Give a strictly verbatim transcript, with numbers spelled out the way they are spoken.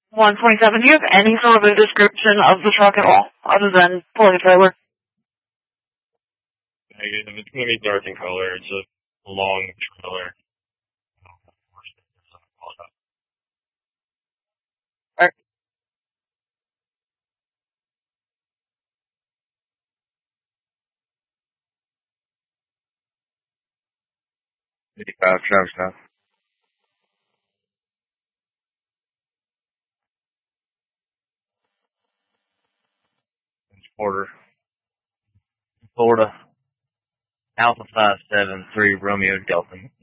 one twenty-seven, do you have any sort of a description of the truck at all, other than pulling a trailer? Negative. It's going to be dark in color. It's a long trailer. Alright. fifty-five Travis now. Porter. Florida. Alpha five seven three Romeo Delta.